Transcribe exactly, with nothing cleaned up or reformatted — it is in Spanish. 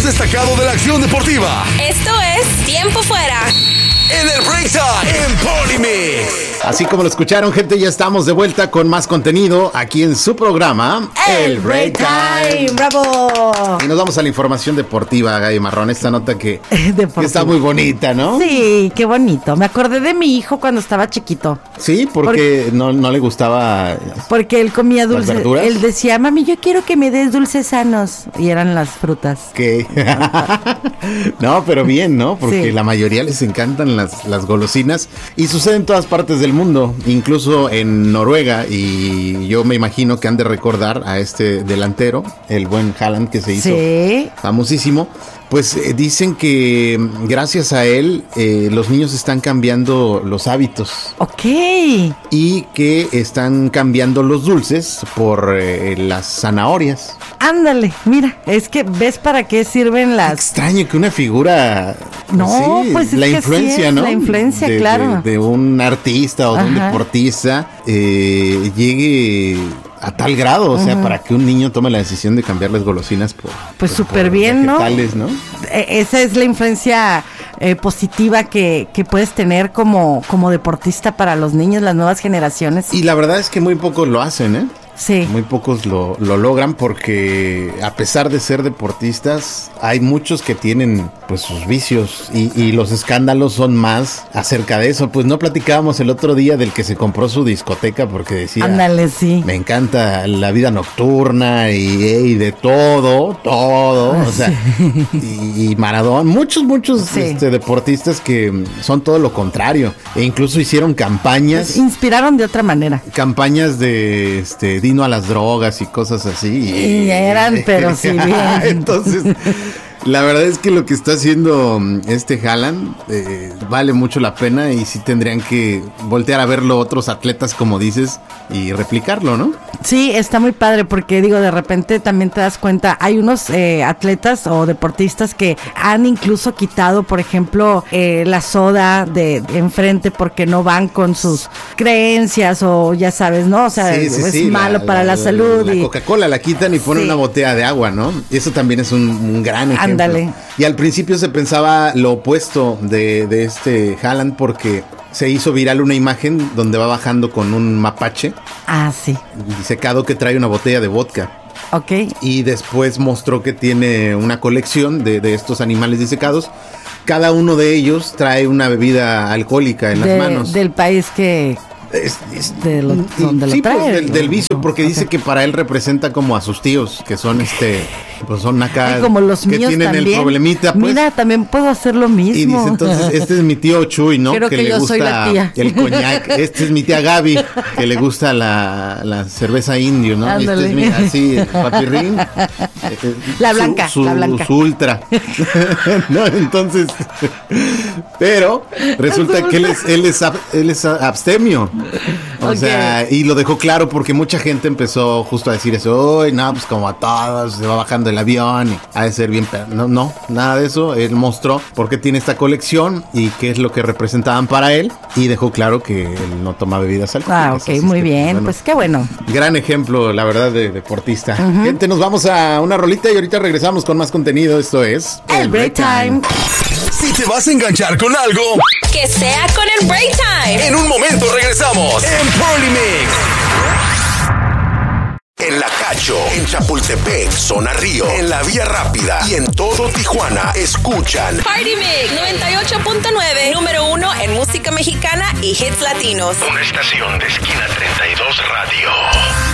destacado de la acción deportiva. Esto es Tiempo Fuera. En el Break Time, en Polymix. Así como lo escucharon, gente, ya estamos de vuelta con más contenido aquí en su programa, El Break Time. ¡Bravo! Y nos vamos a la información deportiva, Gaby Marrón. Esta nota que, que está muy bonita, ¿no? Sí, qué bonito. Me acordé de mi hijo cuando estaba chiquito. Sí, porque Por... no, no le gustaba. Porque él comía dulces. ¿Las verduras? Él decía, mami, yo quiero que me des dulces sanos. Y eran las frutas. ¿Qué? No, pero bien, ¿no? Porque Sí. la mayoría les encantan las, las golosinas. Y sucede en todas partes del mundo, incluso en Noruega. Y yo me imagino que han de recordar a este delantero, el buen Haaland, que se hizo Sí. famosísimo. Pues eh, dicen que mm, gracias a él eh, los niños están cambiando los hábitos Ok. y que están cambiando los dulces por eh, las zanahorias. Ándale, mira, es que ves para qué sirven las... Extraño que una figura... No, sí, pues es la que influencia, sí es, ¿no? la influencia, de, claro. De, de un artista o de un Ajá. deportista deportista eh, llegue a tal grado, o sea, uh-huh. para que un niño tome la decisión de cambiar las golosinas por... Pues por- súper por bien, ¿no? vegetales, ¿no? E- Esa es la influencia eh, positiva que, que puedes tener como, como deportista para los niños, las nuevas generaciones. Y la verdad es que muy pocos lo hacen, ¿eh? Sí. Muy pocos lo, lo logran porque a pesar de ser deportistas, hay muchos que tienen pues sus vicios y, y los escándalos son más acerca de eso. Pues no platicábamos el otro día del que se compró su discoteca porque decía, Ándale, sí. me encanta la vida nocturna y, y de todo, todo, o sea, y, y Maradona, muchos, muchos Sí. este, deportistas que son todo lo contrario e incluso hicieron campañas. Pues inspiraron de otra manera. Campañas de este dino a las drogas y cosas así. Y eran, pero sí, bien. Entonces, la verdad es que lo que está haciendo este Haaland eh, vale mucho la pena y sí tendrían que voltear a verlo otros atletas, como dices, y replicarlo, ¿no? Sí, está muy padre porque digo, de repente también te das cuenta, hay unos eh, atletas o deportistas que han incluso quitado, por ejemplo, eh, la soda de, de enfrente porque no van con sus creencias o ya sabes, ¿no? O sea, Sí, sí, es sí, malo la- para la, la- salud. La y Coca-Cola la quitan y ponen Sí. una botella de agua, ¿no? Y eso también es un, un gran ejemplo. Ándale. Y al principio se pensaba lo opuesto de, de este Haaland porque se hizo viral una imagen donde va bajando con un mapache Ah, sí, disecado que trae una botella de vodka. ok. Y después mostró que tiene una colección de, de estos animales disecados. Cada uno de ellos trae una bebida alcohólica en De- las manos. Del país que... Es- es- de lo- y- donde lo sí, pues, trae, del, ¿no? del vicio, porque Ok. dice que para él representa como a sus tíos, que son este, pues son acá, Ay, como los que míos tienen también. el problemita, pues. Mira, también puedo hacer lo mismo. Y dice entonces, este es mi tío Chuy, ¿no? Creo que le yo gusta soy la tía. el coñac. Este es mi tía Gaby, que le gusta la, la cerveza indio, ¿no? Ándale. Este es mi, así, el papirrín. La blanca, su, la blanca. Su ultra. No, entonces, pero resulta que él es, él es, ab- él es abstemio. O Ok. sea, y lo dejó claro porque mucha gente empezó justo a decir eso. Uy, no, pues como a todos, se va bajando el avión y ha de ser bien. pe-". No, no, nada de eso. Él mostró por qué tiene esta colección y qué es lo que representaban para él. Y dejó claro que él no toma bebidas alcohólicas. Ah, ok, Así es muy que, bien, bueno, pues qué bueno. gran ejemplo, la verdad, de deportista. Gente, nos vamos a una rolita y ahorita regresamos con más contenido. Esto es El Break Time. Si te vas a enganchar con algo, Que sea con el Break Time. en un momento regresamos en Polymix. En La Cacho, en Chapultepec, Zona Río, en la Vía Rápida y en todo Tijuana, escuchan Party Mix noventa y ocho punto nueve, número uno en música mexicana y hits latinos. Una estación de Esquina treinta y dos Radio.